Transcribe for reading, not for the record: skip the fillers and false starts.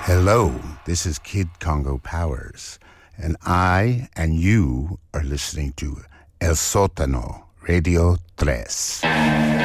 Hello, this is Kid Congo Powers, and I and you are listening to El Sótano Radio 3.